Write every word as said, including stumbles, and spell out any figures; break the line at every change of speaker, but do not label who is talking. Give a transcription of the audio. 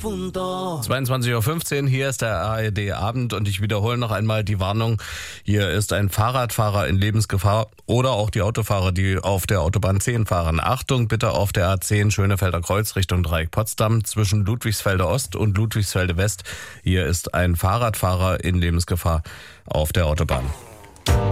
profundo.
zweiundzwanzig Uhr fünfzehn, hier ist der A R D-Abend und ich wiederhole noch einmal die Warnung. Hier ist ein Fahrradfahrer in Lebensgefahr oder auch die Autofahrer, die auf der Autobahn zehn fahren. Achtung bitte auf der A zehn Schönefelder Kreuz Richtung Dreieck Potsdam zwischen Ludwigsfelde Ost und Ludwigsfelde West. Hier ist ein Fahrradfahrer in Lebensgefahr auf der Autobahn.